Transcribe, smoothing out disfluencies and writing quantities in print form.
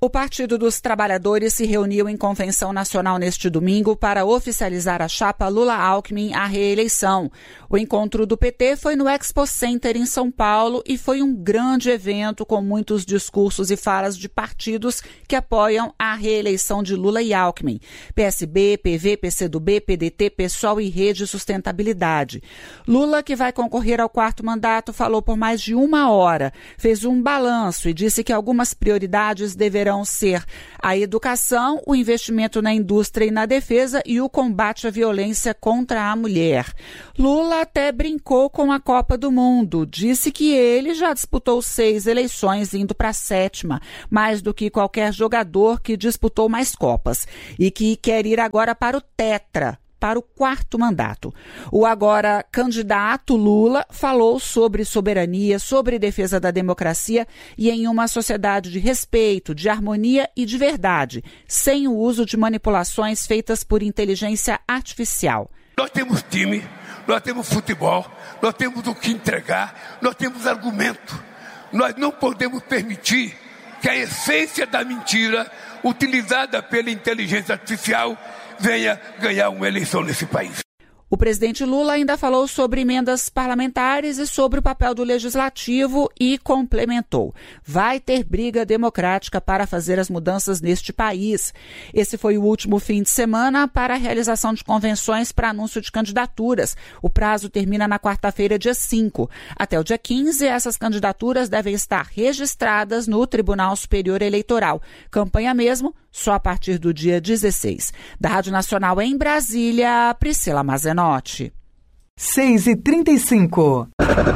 O Partido dos Trabalhadores se reuniu em convenção nacional neste domingo para oficializar a chapa Lula-Alckmin à reeleição. O encontro do PT foi no Expo Center em São Paulo e foi um grande evento com muitos discursos e falas de partidos que apoiam a reeleição de Lula e Alckmin. PSB, PV, PCdoB, PDT, PSOL e Rede Sustentabilidade. Lula, que vai concorrer ao 4º mandato, falou por mais de 1 hora, fez um balanço e disse que algumas prioridades deverão ser a educação, o investimento na indústria e na defesa e o combate à violência contra a mulher. Lula até brincou com a Copa do Mundo. Disse que ele já disputou 6 eleições, indo para a 7ª, mais do que qualquer jogador que disputou mais Copas, e que quer ir agora para o Tetra, para o 4º mandato. O agora candidato Lula falou sobre soberania, sobre defesa da democracia e em uma sociedade de respeito, de harmonia e de verdade, sem o uso de manipulações feitas por inteligência artificial. Nós temos time, nós temos futebol, nós temos o que entregar, nós temos argumento. Nós não podemos permitir que a essência da mentira, utilizada pela inteligência artificial, venha ganhar uma eleição nesse país. O presidente Lula ainda falou sobre emendas parlamentares e sobre o papel do legislativo e complementou: vai ter briga democrática para fazer as mudanças neste país. Esse foi o último fim de semana para a realização de convenções para anúncio de candidaturas. O prazo termina na quarta-feira, dia 5. Até o dia 15, essas candidaturas devem estar registradas no Tribunal Superior Eleitoral. Campanha mesmo só a partir do dia 16. Da Rádio Nacional em Brasília, Priscila Mazenotti. 6h35.